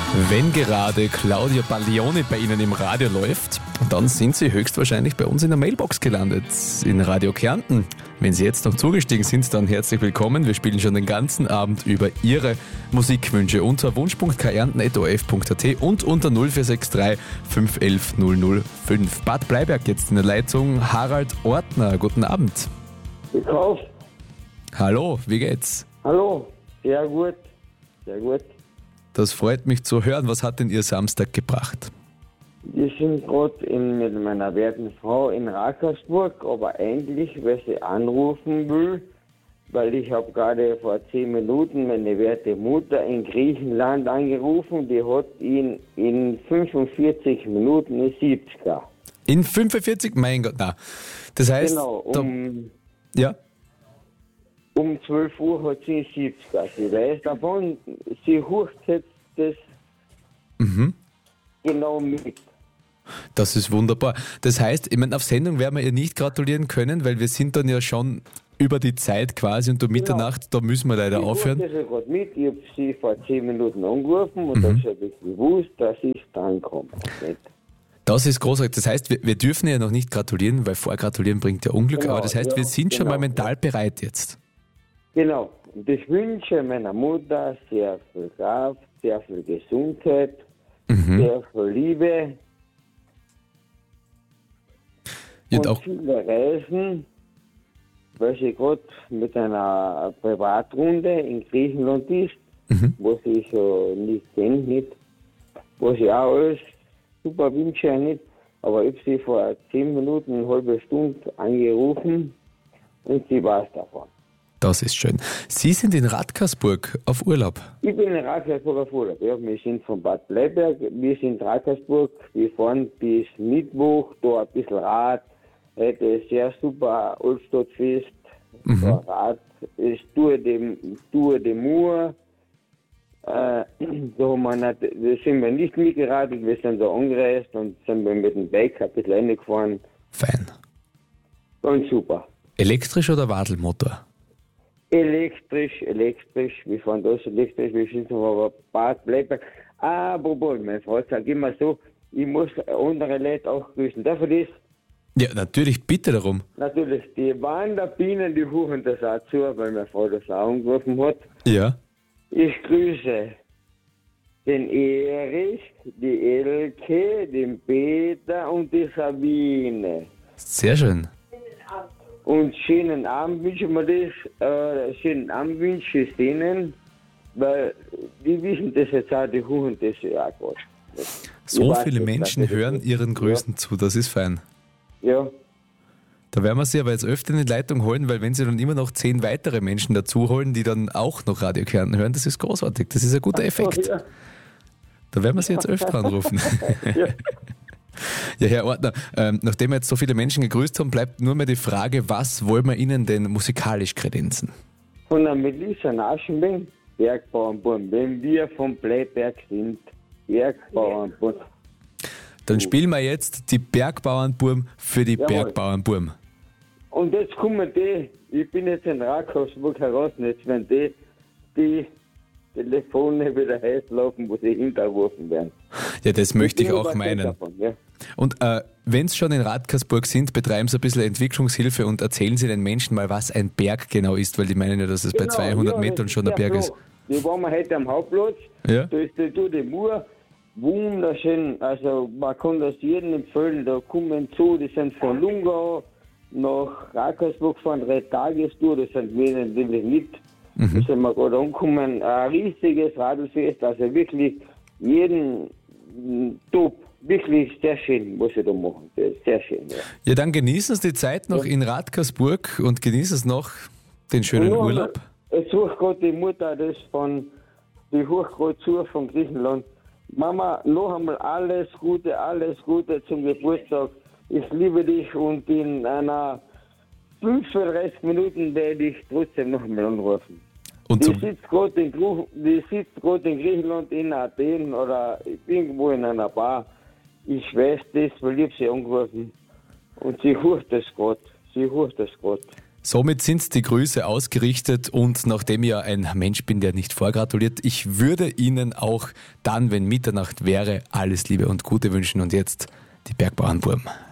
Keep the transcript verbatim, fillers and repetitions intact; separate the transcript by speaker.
Speaker 1: Wenn gerade Claudia Baglioni bei Ihnen im Radio läuft, dann sind Sie höchstwahrscheinlich bei uns in der Mailbox gelandet, in Radio Kärnten. Wenn Sie jetzt noch zugestiegen sind, dann herzlich willkommen. Wir spielen schon den ganzen Abend über Ihre Musikwünsche unter wunsch punkt kärnten at o r f punkt a t und unter null vier sechs drei fünf eins eins null null fünf. Bad Bleiberg jetzt in der Leitung. Harald Ortner, guten Abend.
Speaker 2: Gekauft.
Speaker 1: Hallo, wie geht's?
Speaker 2: Hallo, sehr gut, sehr gut.
Speaker 1: Das freut mich zu hören. Was hat denn Ihr Samstag gebracht?
Speaker 2: Wir sind gerade mit meiner werten Frau in Rackersburg, aber eigentlich, weil sie anrufen will, weil ich habe gerade vor zehn Minuten meine werte Mutter in Griechenland angerufen, die hat ihn in fünfundvierzig Minuten eine siebziger.
Speaker 1: In fünfundvierzig? Mein Gott, na. Das heißt...
Speaker 2: Genau, um,
Speaker 1: da, ja?
Speaker 2: um zwölf Uhr hat sie einen siebziger. Sie weiß davon, sie hört jetzt das
Speaker 1: Mhm.
Speaker 2: genau mit.
Speaker 1: Das ist wunderbar. Das heißt, ich meine, auf Sendung werden wir ihr nicht gratulieren können, weil wir sind dann ja schon über die Zeit quasi und um Mitternacht, da müssen wir leider
Speaker 2: Ich
Speaker 1: aufhören.
Speaker 2: Ich habe gerade mit, ich habe sie vor zehn Minuten angerufen und
Speaker 1: Mhm.
Speaker 2: dann habe ich gewusst, dass ich dran komme.
Speaker 1: Das ist großartig. Das heißt, wir, wir dürfen ihr noch nicht gratulieren, weil vorgratulieren bringt ja Unglück,
Speaker 2: Genau,
Speaker 1: aber das heißt,
Speaker 2: ja,
Speaker 1: wir sind schon
Speaker 2: genau.
Speaker 1: mal mental bereit jetzt.
Speaker 2: Genau. Und ich wünsche meiner Mutter sehr viel Kraft, sehr viel Gesundheit,
Speaker 1: Mhm.
Speaker 2: sehr viel Liebe
Speaker 1: Ja,
Speaker 2: und
Speaker 1: auch,
Speaker 2: viele Reisen, weil sie gerade mit einer Privatrunde in Griechenland ist,
Speaker 1: Mhm.
Speaker 2: wo sie schon nicht kennt, nicht, wo sie auch alles super wünsche, nicht, aber ich habe sie vor zehn Minuten, eine halbe Stunde angerufen und sie weiß davon.
Speaker 1: das ist schön. Sie sind in Radkersburg auf Urlaub.
Speaker 2: Ich bin in Rackersburg auf Urlaub. Ja, wir sind von Bad Bleiberg, wir sind in Rackersburg, wir fahren bis Mittwoch, da ein bisschen Rad. Heute ist sehr super Altstadtfest.
Speaker 1: Mhm.
Speaker 2: Da Rad ist Tour de, Tour de Mur. Äh, da, haben wir nicht, da sind wir nicht mitgeradelt, wir sind da angereist und sind wir mit dem Bike ein bisschen reingefahren.
Speaker 1: Fein.
Speaker 2: Ganz super.
Speaker 1: Elektrisch oder Wadelmotor?
Speaker 2: Elektrisch, elektrisch, wir fahren das elektrisch, wir sind aber Bad Bleiberg. Ah, Bobo, meine Frau sagt immer so, ich muss andere Leute auch grüßen. Darf ich das?
Speaker 1: Ja, natürlich, bitte darum.
Speaker 2: Natürlich, die Wanderbienen, die huchen das auch zu, weil meine Frau das auch angerufen hat.
Speaker 1: Ja.
Speaker 2: Ich grüße den Erich, die Elke, den Peter und die Sabine.
Speaker 1: Sehr schön.
Speaker 2: Und schönen Abend wünschen wir das, äh, schönen Abend wünsche ich denen, weil die wissen das jetzt auch, die huchen das ja auch gerade.
Speaker 1: So
Speaker 2: Ich weiß
Speaker 1: viele
Speaker 2: nicht,
Speaker 1: Menschen
Speaker 2: was das
Speaker 1: hören
Speaker 2: ist.
Speaker 1: Ihren Grüßen zu, das ist fein.
Speaker 2: Ja,
Speaker 1: Da werden wir Sie aber jetzt öfter in die Leitung holen, weil wenn Sie dann immer noch zehn weitere Menschen dazu holen, die dann auch noch Radio Kärnten hören, das ist großartig, das ist ein guter Effekt.
Speaker 2: ja.
Speaker 1: Da werden wir Sie jetzt öfter anrufen.
Speaker 2: Ja.
Speaker 1: Ja, Herr Ortner, ähm, nachdem wir jetzt so viele Menschen gegrüßt haben, bleibt nur mehr die Frage, was wollen wir Ihnen denn musikalisch kredenzen?
Speaker 2: Von der Melissa Naschenbein, Bergbauernburm. Wenn wir vom Bleiberg sind, Bergbauernburm.
Speaker 1: Dann spielen wir jetzt die Bergbauernburm für die
Speaker 2: Jawohl.
Speaker 1: Bergbauernburm.
Speaker 2: Und jetzt kommen die, ich bin jetzt in Rackersburg heraus, und jetzt werden die, die Telefone wieder heiß laufen, wo sie hinterrufen werden.
Speaker 1: Ja, das möchte ich
Speaker 2: bin
Speaker 1: auch
Speaker 2: überzeugt
Speaker 1: meinen.
Speaker 2: davon, ja.
Speaker 1: Und äh, wenn Sie schon in Radkersburg sind, betreiben Sie ein bisschen Entwicklungshilfe und erzählen Sie den Menschen mal, was ein Berg genau ist, weil die meinen ja, dass es bei
Speaker 2: Genau,
Speaker 1: zweihundert
Speaker 2: ja,
Speaker 1: Metern
Speaker 2: das
Speaker 1: schon ein
Speaker 2: sehr
Speaker 1: Berg ist.
Speaker 2: flach. Die waren wir heute am Hauptplatz,
Speaker 1: Ja?
Speaker 2: da ist die Tour de Mur, wunderschön, also man kann das jedem empfehlen, da kommen zu, die sind von Lungau nach Rackersburg fahren, drei Tagestour, das sind wir natürlich nicht. Da sind wir gerade angekommen, ein riesiges Radlfest, also wirklich jeden mm, top, wirklich sehr schön, was sie da machen, das ist sehr schön, ja.
Speaker 1: Ja, dann genießen Sie die Zeit noch in Radkersburg und genießen Sie noch den schönen
Speaker 2: Und
Speaker 1: Urlaub.
Speaker 2: Jetzt sucht gerade die Mutter das von, die sucht gerade zu von Griechenland. Mama, noch einmal alles Gute, alles Gute zum Geburtstag. Ich liebe dich und in einer fünfunddreißig Minuten werde ich trotzdem noch einmal anrufen.
Speaker 1: Und
Speaker 2: Die
Speaker 1: zum,
Speaker 2: sitzt gerade in, Gru- die sitzt gerade in Griechenland, in Athen oder irgendwo in einer Bar. Ich weiß das, weil ich hab sie angerufen. Und sie hört das gerade. Sie hört das gerade.
Speaker 1: Somit sind die Grüße ausgerichtet und nachdem ich ja ein Mensch bin, der nicht vorgratuliert, ich würde Ihnen auch dann, wenn Mitternacht wäre, alles Liebe und Gute wünschen und jetzt die Bergbauernburm.